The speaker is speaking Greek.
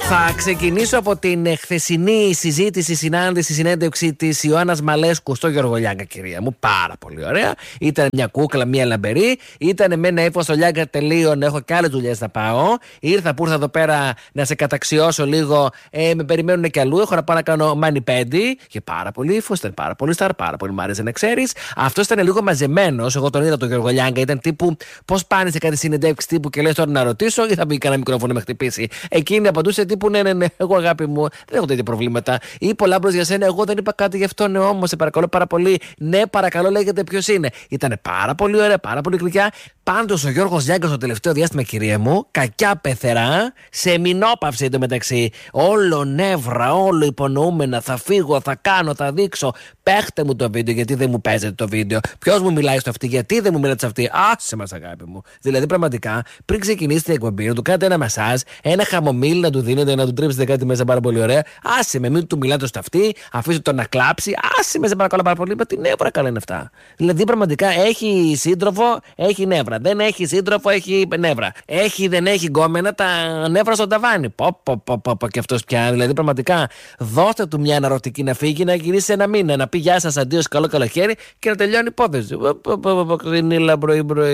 Θα ξεκινήσω από την χθεσινή συζήτηση, συνάντηση, συνέντευξη της Ιωάννας Μαλέσκου στο Γιώργο Λιάγκα, κυρία μου. Πάρα πολύ ωραία. Ήταν μια κούκλα, μια λαμπερή. Ήταν με ένα ύφος στο Λιάγκα τελείων. Έχω και άλλες δουλειές να πάω. Ήρθα που ήρθα εδώ πέρα να σε καταξιώσω λίγο. Με περιμένουν και αλλού. Έχω να πάω να κάνω μανιπέντι. Και πάρα πολύ ύφος. Ήταν πάρα πολύ σταρ. Πάρα πολύ μ' άρεσε να ξέρεις. Αυτό ήταν λίγο μαζεμένος. Εγώ τον είδα τον Γιώργο Λιάγκα. Ήταν τύπου πώς πάνε σε κάτι συνεντεύξη τύπου και λες τώρα να ρωτήσω ή θα μπει κανένα μικρόφωνο με χτυπήσει. Εκείνη απαντούσε τύπου ναι, εγώ αγάπη μου, δεν έχω τέτοια προβλήματα. Ή πολλά μπρος για σένα, εγώ δεν είπα κάτι γι' αυτό, ναι, όμως σε παρακαλώ πάρα πολύ. Ναι, παρακαλώ, λέγεται ποιος είναι. Ήταν πάρα πολύ ωραία, πάρα πολύ γλυκιά. Πάντως ο Γιώργος Λιάγκας το τελευταίο διάστημα, κυρία μου, κακιά πεθερά, σε μηνόπαυση εντωμεταξύ. Όλο νεύρα, όλο υπονοούμενα. Θα φύγω, θα κάνω, θα δείξω. Παίχτε μου το βίντεο, γιατί δεν μου παίζετε το βίντεο. Ποιος μου μιλάει στο αυτή, γιατί δεν μου μιλάτε σε αυτή. Άσε μας, αγάπη μου. Δηλαδή, πραγματικά, πριν ξεκινήσει την εκπομπή, να του κάνετε ένα μασάζ, ένα χαμομήλ να του δίνετε, να του τρίψετε κάτι μέσα πάρα πολύ ωραία. Άσε με, μην του μιλάτε στο αυτή, αφήστε τον να κλάψει. Άσε με, σε παρακαλώ πάρα πολύ. Μα τι νεύρα καλά είναι αυτά. Δηλαδή, πραγματικά έχει σύντροφο, έχει νεύρα. Δεν έχει σύντροφο, έχει νεύρα. Έχει, δεν έχει γκόμενα, τα νεύρα στον ταβάνι. Πω και αυτός πια. Δηλαδή, πραγματικά, δώστε του μια αναρωτική να φύγει, να γυρίσει ένα μήνα, να πει γεια σας, αντίο, καλό καλοκαίρι και να τελειώνει η υπόθεση. Κρινίλα πρωί-πρωί.